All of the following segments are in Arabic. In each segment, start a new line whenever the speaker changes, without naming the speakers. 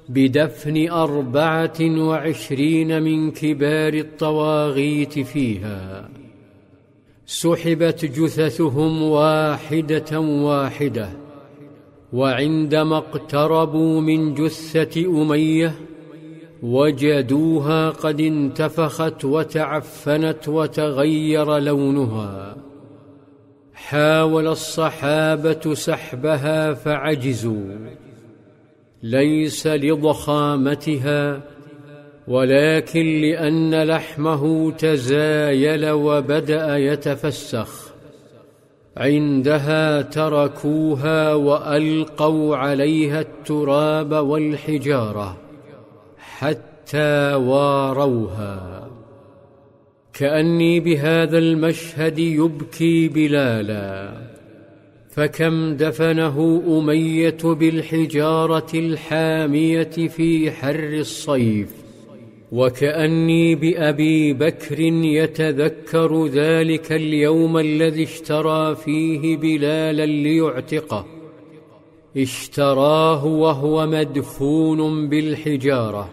بدفن 24 من كبار الطواغيت فيها. سحبت جثثهم واحدة واحدة، وعندما اقتربوا من جثة أمية وجدوها قد انتفخت وتعفنت وتغير لونها. حاول الصحابة سحبها فعجزوا، ليس لضخامتها ولكن لأن لحمه تزايل وبدأ يتفسخ. عندها تركوها وألقوا عليها التراب والحجارة حتى واروها. كأني بهذا المشهد يبكي بلالا، فكم دفنه أمية بالحجارة الحامية في حر الصيف، وكأني بأبي بكر يتذكر ذلك اليوم الذي اشترى فيه بلالا ليعتقه. اشتراه وهو مدفون بالحجارة.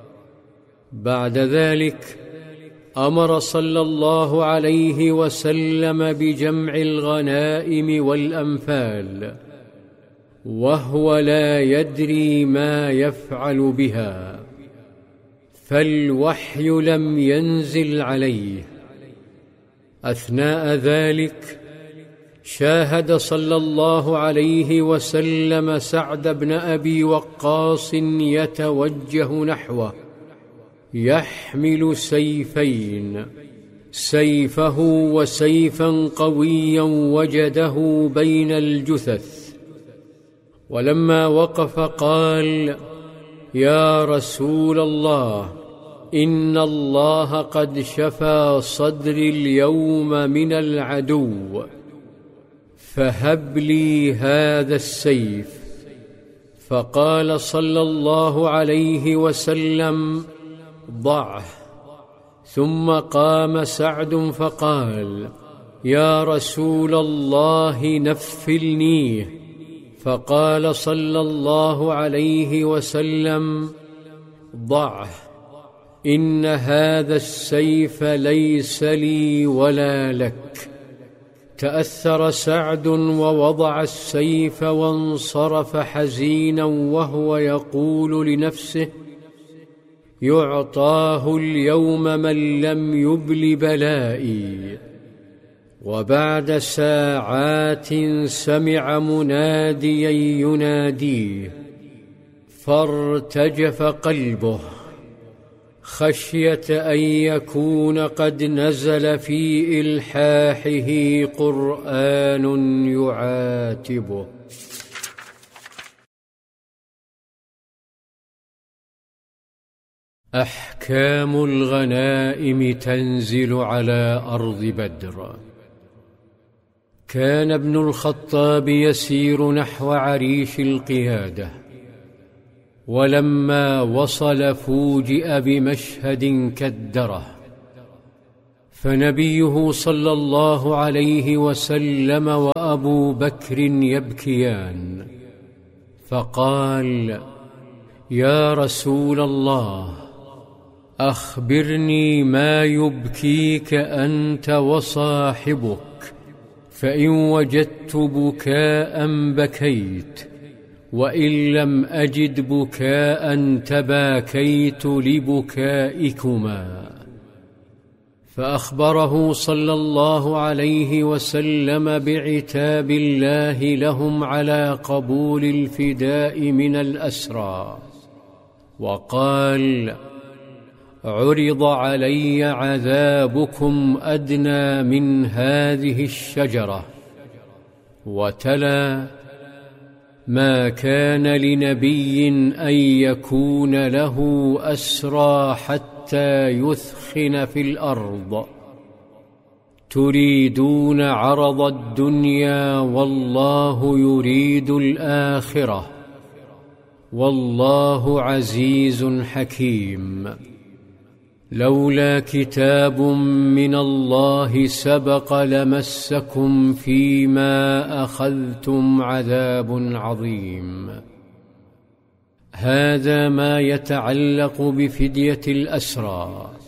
بعد ذلك أمر صلى الله عليه وسلم بجمع الغنائم والأنفال، وهو لا يدري ما يفعل بها، فالوحي لم ينزل عليه. أثناء ذلك شاهد صلى الله عليه وسلم سعد بن أبي وقاص يتوجه نحوه يحمل سيفين، سيفه وسيفا قويا وجده بين الجثث. ولما وقف قال: يا رسول الله، إن الله قد شفى صدري اليوم من العدو، فهب لي هذا السيف. فقال صلى الله عليه وسلم: ضعه. ثم قام سعد فقال: يا رسول الله نفلنيه. فقال صلى الله عليه وسلم: ضعه، إن هذا السيف ليس لي ولا لك. تأثر سعد ووضع السيف وانصرف حزينا وهو يقول لنفسه: يعطاه اليوم من لم يبل بلائي. وبعد ساعات سمع مناديا يناديه، فارتجف قلبه خشية أن يكون قد نزل في إلحاحه قرآن يعاتبه. أحكام الغنائم تنزل على أرض بدر. كان ابن الخطاب يسير نحو عريش القيادة، ولما وصل فوجئ بمشهد كدره، فنبيه صلى الله عليه وسلم وأبو بكر يبكيان، فقال: يا رسول الله، أخبرني ما يبكيك أنت وصاحبك، فإن وجدت بكاء بكيت، وإن لم أجد بكاء تباكيت لبكائكما. فأخبره صلى الله عليه وسلم بعتاب الله لهم على قبول الفداء من الأسرى، وقال: عرض علي عذابكم أدنى من هذه الشجرة. وتلا: ما كان لنبي أن يكون له أسرى حتى يثخن في الأرض، تريدون عرض الدنيا والله يريد الآخرة، والله عزيز حكيم. لولا كتاب من الله سبق لمسكم فيما أخذتم عذاب عظيم. هذا ما يتعلق بفدية الأسرى.